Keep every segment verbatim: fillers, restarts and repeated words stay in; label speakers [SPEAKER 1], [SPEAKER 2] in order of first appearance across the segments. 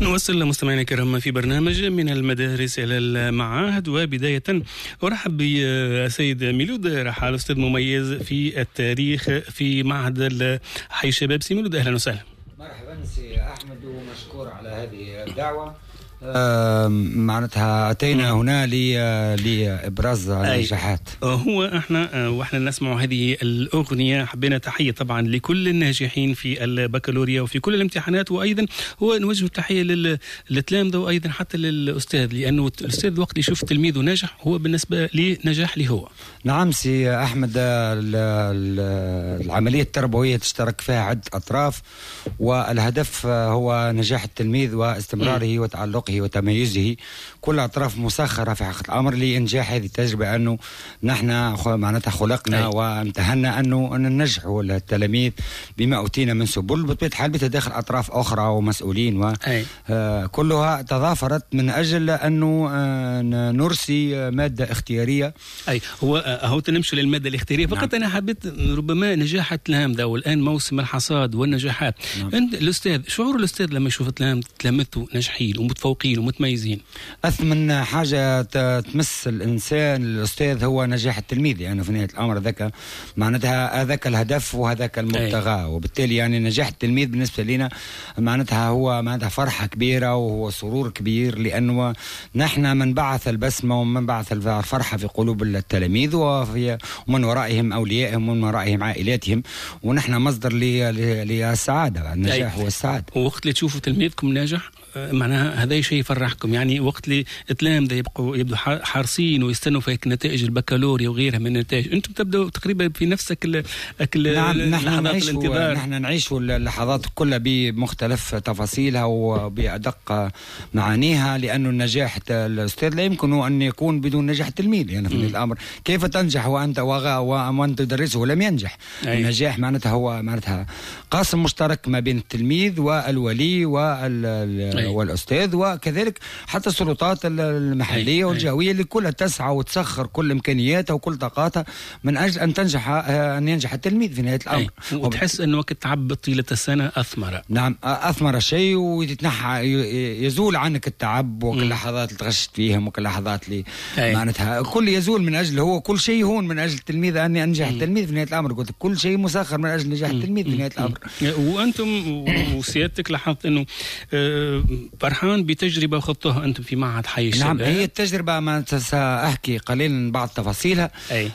[SPEAKER 1] نوصل مستمعينا الكرام في برنامج من المدارس إلى المعاهد، وبداية أرحب بسيد ميلود رحال، أستاذ مميز في التاريخ في معهد حي الشباب. سي ميلود أهلا وسهلا.
[SPEAKER 2] مرحبا سي أحمد ومشكور على هذه الدعوة. آه معناتها أتينا هنا لإبراز النجاحات.
[SPEAKER 1] هو احنا واحنا نسمع هذه الأغنية حبينا تحية طبعا لكل الناجحين في البكالوريا وفي كل الامتحانات، وأيضا هو نوجه تحية للتلامذة وأيضا حتى للأستاذ، لأنه الأستاذ وقت يشوف تلميذه ناجح هو بالنسبة لي نجاح لي هو.
[SPEAKER 2] نعم سي أحمد، العملية التربوية تشترك فيها عدة أطراف، والهدف هو نجاح التلميذ واستمراره م. وتعلقه وتميزه. كل أطراف مسخرة في حقيقة الأمر لإنجاح هذه التجربة، أنه نحن معناتها خلقنا وامتهنا أنه ننجح التلاميذ بما أوتينا من سبل، بطبيعة الحال بتداخل أطراف أخرى ومسؤولين وكلها تضافرت من أجل أنه نرسي مادة اختيارية.
[SPEAKER 1] أي هو هو تنمشي للمادة الاختيارية فقط. نعم. أنا حبيت ربما نجاح التلامذة، والآن موسم الحصاد والنجاحات. نعم. أنت الأستاذ، شعور الأستاذ لما يشوف تلامذته ناجحين ومتفوقين ومتميزين؟
[SPEAKER 2] أثمن حاجة تمس الإنسان الأستاذ هو نجاح التلميذ، يعني في نهاية الأمر ذاك معناتها هذاك الهدف وهذاك المبتغى. وبالتالي يعني نجاح التلميذ بالنسبة لنا معناتها هو معناتها فرحة كبيرة وهو سرور كبير، لأنه نحن من بعث البسمة ومن بعث الفرحة في قلوب التلاميذ وفي ومن ورائهم أوليائهم ومن ورائهم عائلاتهم، ونحن مصدر للسعادة. النجاح والسعادة.
[SPEAKER 1] ووقت اللي تشوفوا تلميذكم ناجح معناها هذا شيء يفرحكم، يعني وقت اللي التلامذة يبقوا يبدو حارسين ويستنوا في نتائج البكالوريا وغيرها من النتائج، انتم تبدأوا تقريبا في نفس ال ال
[SPEAKER 2] نعم. نحن نعيش نحن نعيش اللحظات كلها بمختلف تفاصيلها وبأدق معانيها، لأنه النجاح الأستاذ لا يمكن أن يكون بدون نجاح التلميذ. يعني في الأمر كيف تنجح وأنت ومن تدرسه لم ينجح؟ أي. النجاح معناتها هو معناتها قاسم مشترك ما بين التلميذ والولي وال والأستاذ، وكذلك حتى السلطات المحلية والجهوية اللي كلها تسعى وتسخر كل إمكانياتها وكل طاقاتها من أجل أن تنجح أن ينجح التلميذ في نهاية الأمر.
[SPEAKER 1] وتحس أنه وقت تعب طيلة السنة أثمر.
[SPEAKER 2] نعم، أثمر شيء ويتنحى يزول عنك التعب وكل اللحظات اللي تغشت فيهم وكل اللحظات اللي معناتها كل يزول من أجل هو كل شيء هون من أجل التلميذ أن ينجح التلميذ في نهاية الأمر. قلت كل شيء مسخر من أجل نجاح التلميذ في نهاية الأمر.
[SPEAKER 1] وأنتم وسيادتك لاحظت أنه فرحان بتجربة خضتوها أنتم في معهد حي الشباب.
[SPEAKER 2] نعم، هي التجربة ما سأحكي قليلا بعض تفاصيلها.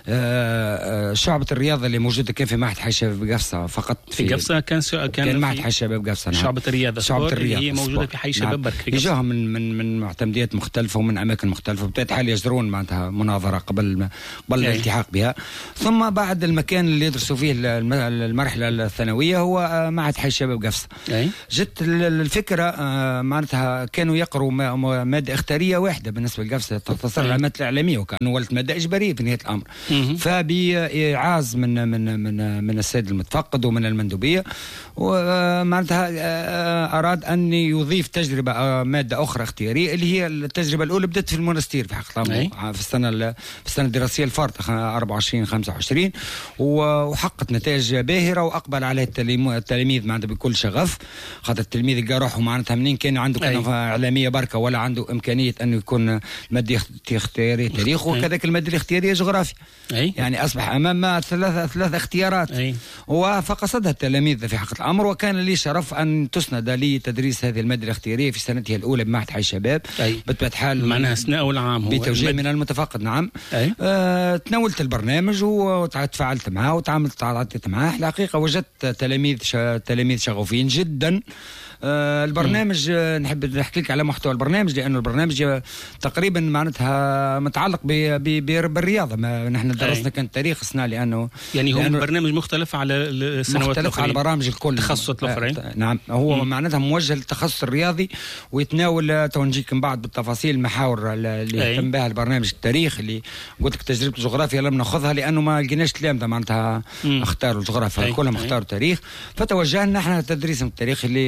[SPEAKER 2] آه شعبة الرياضة اللي موجودة كان في معهد حي الشباب بقفصة فقط.
[SPEAKER 1] في, في قفصة كان كان,
[SPEAKER 2] كان معهد حي الشباب بقفصة. نعم.
[SPEAKER 1] شعبة الرياضة
[SPEAKER 2] شعبة الرياضة
[SPEAKER 1] هي موجودة في حي الشباب.
[SPEAKER 2] نعم. يجوها من من من معتمديات مختلفة ومن أماكن مختلفة، بطبيعة الحال يجرون معناتها مناظرة قبل قبل الالتحاق بها. ثم بعد المكان اللي يدرسوا فيه المرحلة الثانوية هو معهد حي الشباب قفصة. جت الفكرة معناتها كانوا يقروا مادة اختيارية واحدة بالنسبة لقفصة تختصر على المادة الإعلامية، وكانوا ولت مادة إجبارية في نهاية الأمر. فبإعاز من من من من السيد المتفقد ومن المندوبية، ومعناتها أراد أن يضيف تجربة مادة أخرى اختيارية اللي هي التجربة الأولى بدأت في المونستير في حقيقة الأمر في السنة في السنة الدراسية الفارطة أربعة وعشرين خمسة وعشرين، وحققت نتائج باهرة وأقبل عليها التلاميذ معناتها بكل شغف. خاطر التلميذ اللي روحوا معناتها منين كان عنده إعلامية بركة ولا عنده إمكانية أنه يكون المادة الاختيارية تاريخ، وكذلك المادة الاختيارية جغرافيا. أي. يعني أصبح أمام ثلاثة ثلاث اختيارات. أي. وفقصدها التلاميذ في حقيقة الأمر، وكان لي شرف أن تسند لي تدريس هذه المادة الاختيارية في سنتها الأولى بمعهد حي الشباب. بطبيعة حال
[SPEAKER 1] معناها أثناء أول عام
[SPEAKER 2] بتوجيه من المتفقد. نعم. آه، تناولت البرنامج وتفاعلت معه وتعاملت تعاطيت معه. الحقيقة وجدت تلاميذ تلاميذ شغوفين جدا. آه البرنامج آه نحب نحكي لك على محتوى البرنامج، لأنه البرنامج آه تقريبا معناتها متعلق بالرياضة. ما نحن درسنا كان تاريخ السنة، لأنه
[SPEAKER 1] يعني هو لأنه برنامج مختلف على السنوات
[SPEAKER 2] مختلف
[SPEAKER 1] الأخرين.
[SPEAKER 2] على البرامج الكل
[SPEAKER 1] تخصصات الأخرين.
[SPEAKER 2] آه نعم، هو مم. معناتها موجه للتخصص الرياضي، ويتناول تونجيك من بعض بالتفاصيل المحاور اللي يهتم بها البرنامج. التاريخ اللي قلت لك تجربة الجغرافيا لم ناخذها لأنه ما لقيناش تلامذة معناتها اختاروا الجغرافيا، كلهم اختاروا تاريخ، فتوجهنا نحن تدريس التاريخ اللي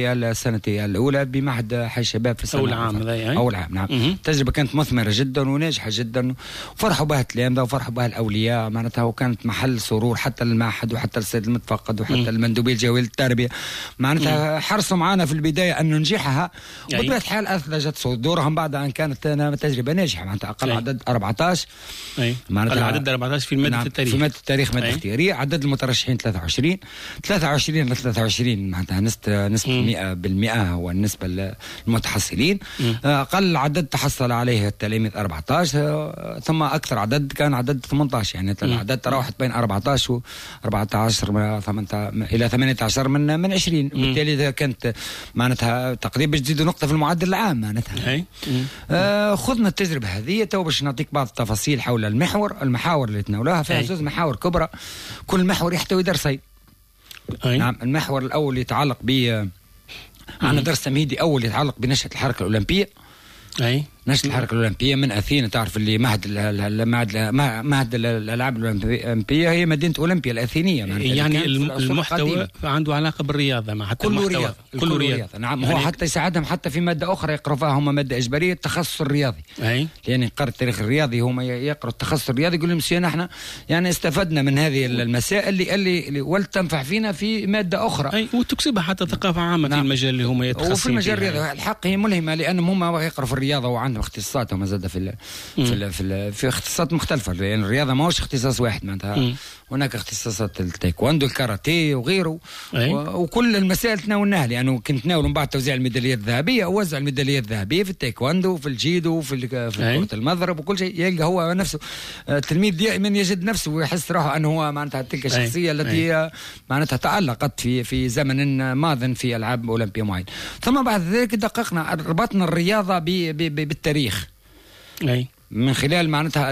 [SPEAKER 2] سنتي الأولى بمعهد حي الشباب في السنة
[SPEAKER 1] أول عام.
[SPEAKER 2] أول عام نعم. التجربة كانت مثمرة جدا وناجحة جدا، وفرحوا بها التلامذة وفرحوا بها الأولياء معناتها، وكانت محل سرور حتى المعهد وحتى السيد المتفقد وحتى مم. المندوبية الجوية للتربية معناتها حرصوا معنا في البداية أن ننجحها، وبطبيعة الحال أثلجت صدورهم بعد أن كانت تجربة ناجحة معناتها. أقل أي. عدد أربعة عشر
[SPEAKER 1] معناتها عدد أربعة عشر في مادة
[SPEAKER 2] نعم.
[SPEAKER 1] التاريخ
[SPEAKER 2] في مادة التاريخ مادة اختيارية. عدد المترشحين ثلاثة وعشرين ثلاثة وعشرين ل ثلاثة وعشرين معناتها نسبة نسبة مئة بالمئة هو النسبة للمتحصلين. أقل عدد تحصل عليه التلاميذ أربعة عشر، ثم أكثر عدد كان عدد ثمانية عشر، يعني العدد تراوحت بين أربعة عشر و أربعة عشر إلى ثمانية عشر من من عشرين. بالتالي كانت معناتها تقريبا جديد نقطة في المعدل العام معناتها. آه خذنا التجربة هذه تو باش نعطيك بعض التفاصيل حول المحور المحاور اللي تناولوها. فيها زوج محاور كبرى، كل محور يحتوي درسين. أي. نعم. المحور الأول يتعلق ب عندنا درس تمهيدي أول يتعلق بنشأة الحركة الأولمبية.
[SPEAKER 1] أي
[SPEAKER 2] نشأة الحركة الأولمبية من أثينا، تعرف اللي مهد معهد معهد الألعاب الأولمبية هي مدينة أولمبيا الأثينية،
[SPEAKER 1] يعني المحتوى عنده علاقة بالرياضة مع حتى
[SPEAKER 2] كل رياضة كل رياضة. نعم. يعني هو حتى يساعدهم حتى في مادة أخرى يقرأوا فيها هم مادة إجبارية التخصص الرياضي.
[SPEAKER 1] أي.
[SPEAKER 2] يعني قرأ التاريخ الرياضي هم يقرأوا التخصص الرياضي يقول لهم سي نحن يعني استفدنا من هذه المسائل اللي اللي ولتنفع فينا في مادة أخرى.
[SPEAKER 1] أي. وتكسبها حتى ثقافة عامة. نعم. في المجال اللي هم يتخصصون
[SPEAKER 2] وفي المجال الرياضي الحق هي ملهمة لأنهم هم يقرأوا في الرياضة وعندهم اختصاصات وما زاد في ال في ال في, ال في اختصاصات مختلفة، لأن يعني الرياضة ما هوش اختصاص واحد معناتها. هناك اختصاصات التايكواندو الكاراتيه وغيره. وكل المسائل تناولناها، لأنه يعني كنت ناول من بعد توزيع الميداليات الذهبية أوزع الميداليات الذهبية في التايكواندو وفي الجيدو وفي في كرة المضرب وكل شيء. يلقى هو نفسه التلميذ دائما يجد نفسه ويحس روحه أنه هو معناتها تلك الشخصية التي معناتها تعلقت في في زمن ماض في ألعاب أولمبية معين. ثم بعد ذلك دققنا ربطنا الرياضة بالتاريخ.
[SPEAKER 1] أي.
[SPEAKER 2] من خلال معناتها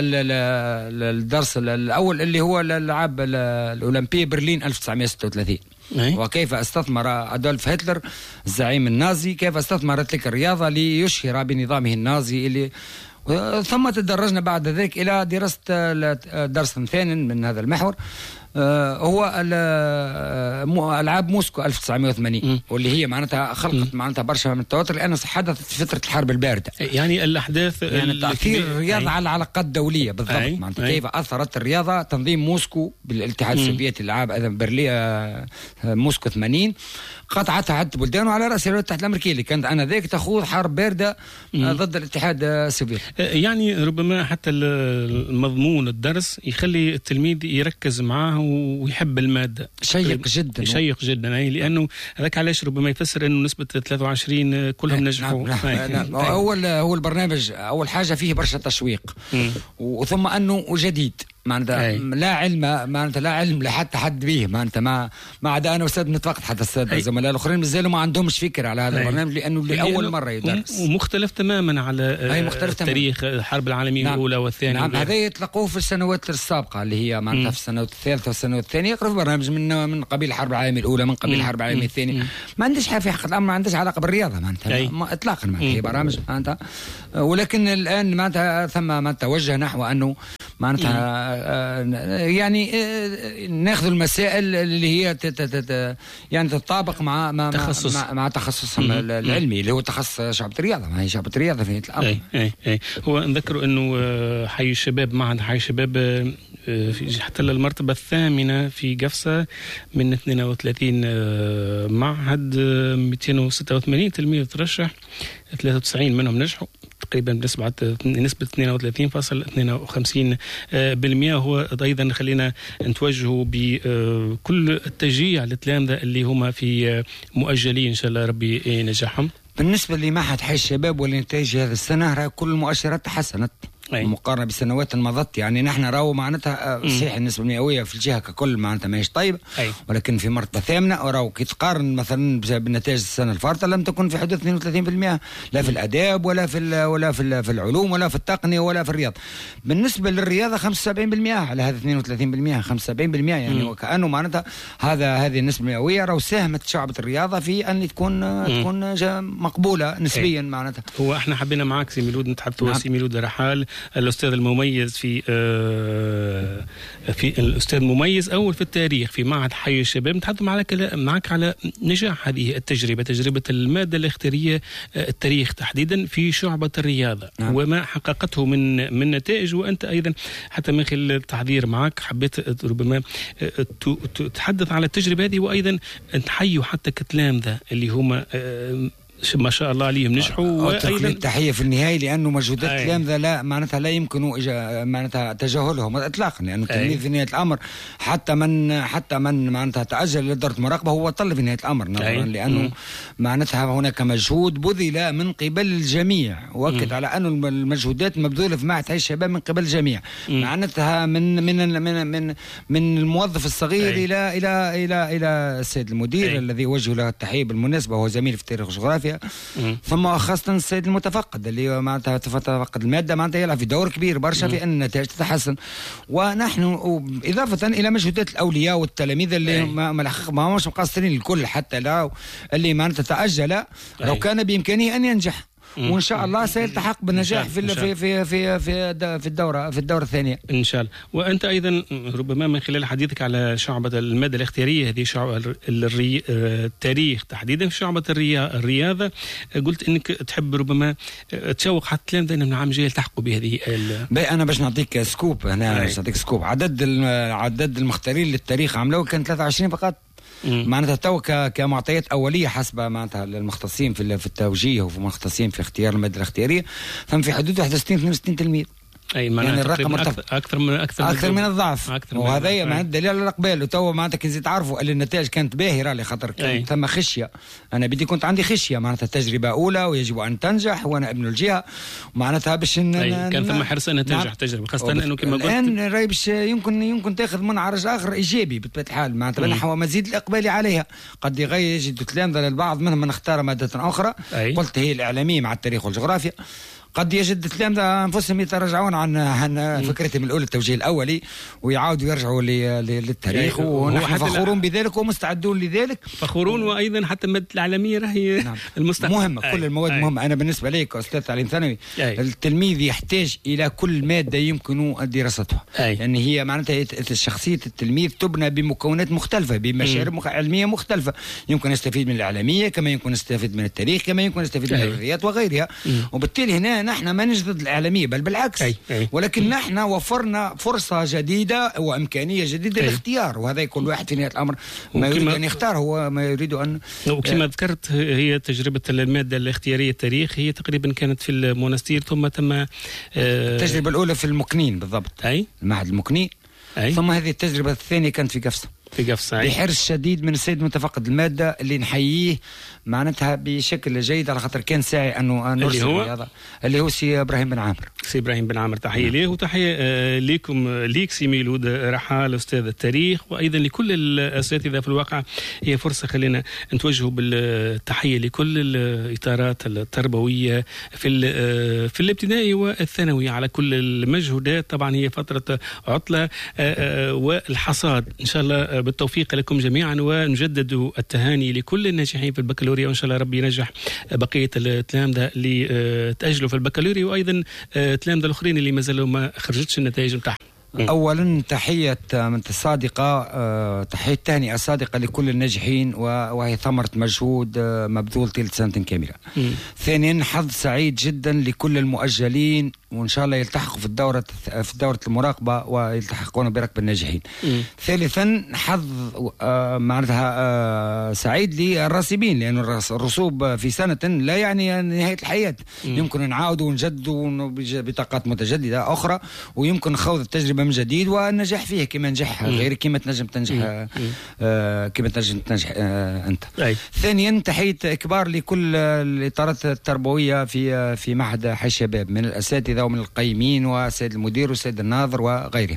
[SPEAKER 2] الدرس الأول اللي هو الألعاب الأولمبية برلين ألف وتسعمائة وستة وثلاثين. أي. وكيف استثمر أدولف هتلر الزعيم النازي كيف استثمر تلك الرياضة ليشهر بنظامه النازي اللي ثم تدرجنا بعد ذلك إلى دراسة درس ثاني من هذا المحور هو ألعاب موسكو ألف وتسعمائة وثمانين، واللي هي معناتها خلقت معناتها برشا من التوتر لأنه حدثت في فترة الحرب الباردة.
[SPEAKER 1] يعني الأحداث
[SPEAKER 2] يعني تأثير الرياضة على العلاقات الدولية بالضبط. معناتها كيف أثرت الرياضة تنظيم موسكو بالاتحاد السوفيتي الألعاب برلين موسكو ثمانين قطعتها عدة بلدان وعلى رأس الولايات المتحدة الأمريكية اللي كانت آنذاك تخوض حرب باردة ضد الاتحاد السوفيتي.
[SPEAKER 1] يعني ربما حتى المضمون الدرس يخلي التلميذ يركز معاه ويحب المادة.
[SPEAKER 2] شيق جدا
[SPEAKER 1] شيق جدا. أي لأنه هذاك علاش ربما يفسر إنه نسبة ثلاثة وعشرين كلهم نجحوا.
[SPEAKER 2] نعم. نعم. نعم. أول هو البرنامج أول حاجة فيه برشا تشويق وثم أنه جديد معناتها لا علم معناتها لا علم لحتى حد به معناتها ما ما عدا انا واستاذ نتفقد حتى الساده الزملاء الاخرين مازالوا ما عندهمش فكره على هذا البرنامج لانه لاول مره يدرس
[SPEAKER 1] ومختلف تماما على مختلف تاريخ تمام. الحرب العالميه نعم. الاولى والثانيه.
[SPEAKER 2] نعم هذا يتلقوه في السنوات السابقه اللي هي معناتها في السنوات الثالثه والسنوات الثانيه يقرأ في برنامج من من قبيل الحرب العالميه الاولى من قبيل الحرب العالميه الثانيه. ما عندش حاجه في حق الامر ما عندش علاقه بالرياضه معناتها اطلاقا معناتها هي برامج معناتها. ولكن الان معناتها ثم ما توجه نحو انه معناتها يعني ناخذ المسائل اللي هي يعني تتطابق مع مع
[SPEAKER 1] تخصص.
[SPEAKER 2] مع, مع تخصصهم العلمي اللي هو تخصص شعبة الرياضة. ما هي شعبة الرياضة في الأمر.
[SPEAKER 1] أي أي أي. هو نذكر إنه حي الشباب معهد حي الشباب في حتى المرتبة الثامنة في قفصة من اثنين وثلاثين معهد مئتين وستة وثمانين تلميذ ترشح ثلاثة وتسعين منهم نجحوا تقريبا بنسبة نسبة اثنين وثلاثين فاصلة اثنين وخمسين بالمئة. هو أيضا خلينا نتوجهوا بكل التشجيع للتلامذة اللي هم في مؤجلين إن شاء الله ربي ينجحهم.
[SPEAKER 2] بالنسبة لمعهد حي الشباب والإنتاج هذا السنة كل المؤشرات تحسنت مقارنة بالسنوات المضت. يعني نحن راو معناتها صحيح النسبة المئوية في الجهة ككل معناتها ماهيش طيبة ولكن في مرتبة ثامنة وراو كي تقارن مثلا بالنتائج السنة الفارطة لم تكن في حدود اثنين وثلاثين بالمئة لا في الآداب ولا في ولا في في العلوم ولا في التقنية ولا في الرياضة. بالنسبة للرياضة خمسة وسبعين بالمئة على هذا اثنين وثلاثين بالمئة خمسة وسبعين بالمئة يعني مم. وكأنه معناتها هذا هذه النسبة المئوية راو ساهمت شعبة الرياضة في أن تكون مم. تكون مقبولة نسبيا معناتها.
[SPEAKER 1] هو احنا حبينا معاك سي ميلود نتحدثوا نعم. سي ميلود رحال الاستاذ المميز في في الاستاذ المميز اول في التاريخ في معهد حي الشباب. نتحدث معك معك على نجاح هذه التجربه، تجربه الماده الاختياريه التاريخ تحديدا في شعبه الرياضه، نعم. وما حققته من من نتائج. وانت ايضا حتى من خلال التحضير معك حبيت ربما تتحدث على التجربه هذه، وايضا تحيوا حتى كتلامذه اللي هما ما شاء الله عليهم نجحوا.
[SPEAKER 2] وايضا التحيه في النهايه لانه مجهودات التلامذه لا معناتها لا يمكن معناتها تجاهلهم اطلاقا، لانه التلميذ في نهايه الامر حتى من حتى من معناتها تاجل لدرجه المراقبه هو طلب في نهايه الامر نظرا لانه مم. معناتها هناك مجهود بذل من قبل الجميع، واكد على انه المجهودات مبذوله في معهد حي الشباب من قبل الجميع، معناتها من من من من من الموظف الصغير أي. الى الى الى الى السيد المدير أي. الذي وجه له التحيه بالمناسبه، وهو زميل في التاريخ والجغرافيا، ثم خاصة السيد المتفقد اللي معناتها تفقد المادة معناتها يلعب في دور كبير برشا في أن النتائج تتحسن. ونحن إضافة إلى مجهودات الأولياء والتلاميذ اللي ما ما مش مقصرين الكل حتى لا اللي معناتها تأجل لو كان بإمكانه أن ينجح، وان شاء الله سيلتحق بالنجاح في في في في في في الدوره في الدوره الثانيه
[SPEAKER 1] ان شاء الله. وانت ايضا ربما من خلال حديثك على شعبه الماده الاختياريه هذه شعبه الري... التاريخ تحديدا في شعبه الريا... الرياضه، قلت انك تحب ربما تشوق حتى التلامذه انهم العام الجاي يلتحقوا بهذه ال...
[SPEAKER 2] انا باش نعطيك سكوب هنا باش نعطيك سكوب. عدد عدد المختارين للتاريخ عملوه كان ثلاثة وعشرين فقط، معناتها تو كمعطيات اوليه حسب معناتها المختصين في في التوجيه وفي المختصين في اختيار الماده الاختياريه، فهم في حدود واحد وستين اثنين وستين تلميذ.
[SPEAKER 1] اي يعني الرقم
[SPEAKER 2] مرتفع
[SPEAKER 1] اكثر من اكثر
[SPEAKER 2] اكثر من, من الضعف، وهذا معناتها دليل على الاقبال. وتو معناتها كي تعرفوا اللي النتائج كانت باهره لخاطر كان ثم خشيه. انا بدي كنت عندي خشيه معناتها تجربه اولى ويجب ان تنجح وانا ابن الجهه، معناتها باش
[SPEAKER 1] كان ثم حرص انها تنجح تجربه، خاصه انه كما قلت
[SPEAKER 2] الان راهي باش يمكن يمكن تاخذ منعرج اخر ايجابي بطبيعه الحال، معناتها نحو مزيد الاقبال عليها. قد يغير يجد تلامذه للبعض منهم من اختار ماده اخرى أي. قلت هي الاعلاميه مع التاريخ والجغرافيا. قد يجد التلامذة أنفسهم يتراجعون عن عن فكرتهم الأولى التوجيه الأولي ويعاودوا يرجعوا للتاريخ، ونحن فخورون بذلك ومستعدون لذلك،
[SPEAKER 1] فخورون. وأيضا حتى المادة العالمية راهي
[SPEAKER 2] نعم.
[SPEAKER 1] المستقبل
[SPEAKER 2] مهمة، كل المواد أي. مهمة. أنا بالنسبة لي كأستاذ تعليم ثانوي التلميذ يحتاج إلى كل مادة يمكن دراستها، لأن يعني هي معناتها شخصية التلميذ تبنى بمكونات مختلفة بمشارب علمية مختلفة، يمكن يستفيد من الإعلامية كما يمكن يستفيد من التاريخ كما يمكن يستفيد من الرياضيات وغيرها، وبالتالي هنا نحن ما نجدد الإعلامية بل بالعكس أي. أي. ولكن نحن وفرنا فرصة جديدة وإمكانية جديدة للاختيار، وهذا كل واحد في نهاية الأمر ما يريد أن يختار هو ما يريد أن.
[SPEAKER 1] وكما ذكرت هي تجربة المادة الاختيارية التاريخ هي تقريبا كانت في المونستير ثم تم آه
[SPEAKER 2] التجربة الأولى في المكنين بالضبط
[SPEAKER 1] أي
[SPEAKER 2] المعهد المكني أي. ثم هذه التجربة الثانية كانت في قفصة
[SPEAKER 1] في قفصة
[SPEAKER 2] بحرص شديد من السيد متفقد المادة اللي نحييه معناتها بشكل جيد على خاطر كان ساعي انه نرسل اللي هو اللي هو سي ابراهيم بن عامر.
[SPEAKER 1] سي ابراهيم بن عامر تحيه ليه وتحيه آه ليكم ليك سي ميلود رحال استاذ التاريخ، وايضا لكل الاساتذه. في الواقع هي فرصه خلينا نتوجهوا بالتحيه لكل الاطارات التربويه في في الابتدائي والثانوي على كل المجهودات. طبعا هي فتره عطله آه آه والحصاد، ان شاء الله بالتوفيق لكم جميعا، ونجدد التهاني لكل الناجحين في البكالوريا، وان شاء الله ربي ينجح بقيه التلامذه اللي تاجلوا في البكالوريا، وايضا التلامذه الاخرين اللي ما زالوا ما خرجتش النتائج نتاعهم.
[SPEAKER 2] اولا تحيه من الصادقه تحيه تهنئه صادقه لكل الناجحين، وهي ثمره مجهود مبذول طيله سنه كامله. ثانيا حظ سعيد جدا لكل المؤجلين، وان شاء الله يلتحقوا في الدوره في دوره المراقبه ويلتحقون بركب الناجحين. ثالثا حظ معناتها سعيد للراسبين، لان الرسوب في سنه لا يعني نهايه الحياه، يمكن نعاودوا ونجدوا بطاقات متجدده اخرى، ويمكن خوض التجربه من جديد والنجاح فيها كما نجح غيرك كما تنجم تنجح آه كما تنجم تنجح آه انت. أي. ثانيا تحيه كبار لكل الاطارات التربويه في في معهد حي الشباب من الاساتذه ومن القيمين والسيد المدير والسيد الناظر وغيرهم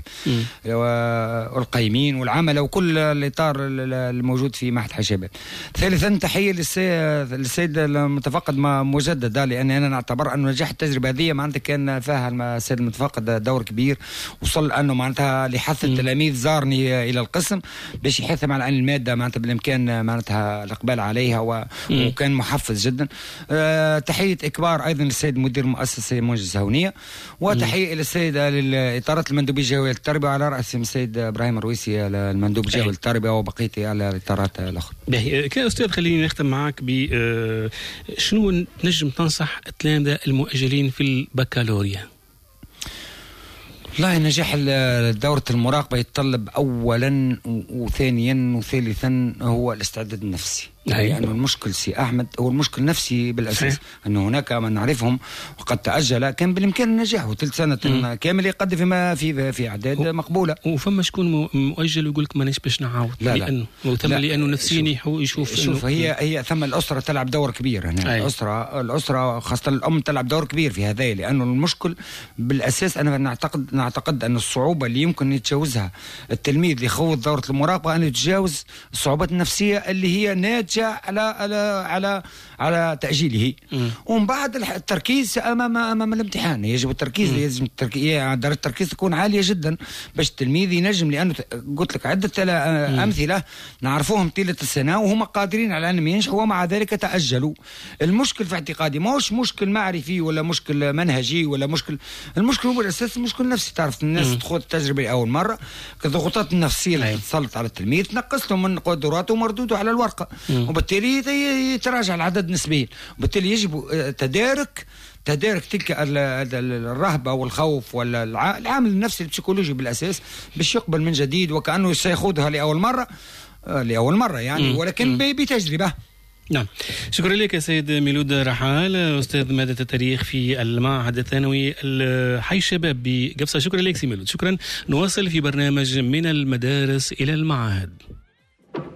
[SPEAKER 2] والقيمين والعمل وكل الاطار الموجود في معهد حي الشباب. ثالثا تحيه للسيد المتفقد مجددا، لان انا نعتبر انه نجاح التجربه هذه معناتها كان فيها السيد المتفقد دور كبير، وصل انه معناتها لحث التلاميذ زارني الى القسم باش يحثهم على ان الماده معناتها بالامكان معناتها الاقبال عليها و... وكان محفز جدا. أه تحيه اكبار ايضا للسيد مدير المؤسسه منجز هونيه، وتحية إلى السيدة لإطارة المندوب الجوي للتربية على رأسهم السيد إبراهيم الرويسي المندوب الجوي للتربية وبقيتي على الإطارات الأخرى.
[SPEAKER 1] كأستاذ خليني نختم معك ب شنو نجم تنصح التلامذة المؤجلين في البكالوريا؟
[SPEAKER 2] والله نجاح دورة المراقبة يتطلب أولا وثانيا وثالثا هو الاستعداد النفسي. لأنه يعني المشكل سي أحمد هو المشكل نفسي بالأساس، أنه هناك من نعرفهم وقد تأجل كان بالإمكان النجاح وثلث سنة م. كامل يقدم فيما في في أعداد مقبولة.
[SPEAKER 1] وفما شكون مؤجل ويقول لك مانيش باش نعاود
[SPEAKER 2] لا
[SPEAKER 1] لأنه لا. لا. لأنه نفسيا يشوف
[SPEAKER 2] شوف هي هي ثم الأسرة تلعب دور كبير هنا. أي. الأسرة الأسرة خاصة الأم تلعب دور كبير في هذا، لأنه المشكل بالأساس أنا نعتقد نعتقد أن الصعوبة اللي يمكن يتجاوزها التلميذ اللي يخوض دورة المراقبة أن يتجاوز الصعوبات النفسية اللي هي ناتجة على على على على تأجيله. م. ومن بعد التركيز أمام أمام الامتحان يجب التركيز. م. يجب التركيز درجة التركيز تكون عالية جدا باش التلميذ ينجم، لأنه قلت لك عدة أمثلة نعرفوهم طيلة السنة وهم قادرين على أن ينجحوا ومع ذلك تأجلوا. المشكل في اعتقادي ما هوش مشكل معرفي ولا مشكل منهجي ولا مشكل، المشكل هو الأساس مشكل نفسي. تعرف الناس تخوض التجربة لأول مرة الضغوطات النفسية اللي تسلط على التلميذ تنقص له من قدراته ومردوده على الورقة، م. وبالتالي يتراجع العدد نسبيا، وبالتالي يجب تدارك تدارك تلك الرهبة والخوف ولا العامل النفسي البسيكولوجي بالأساس باش يقبل من جديد وكأنه سيخوضها لأول مرة لأول مرة يعني م. ولكن م. بتجربة.
[SPEAKER 1] نعم، شكرا لك يا سيد ميلود رحال، أستاذ مادة التاريخ في المعهد الثانوي حي الشباب بقفصة. شكرا لك سي ميلود. شكرا. نواصل في برنامج من المدارس إلى المعاهد.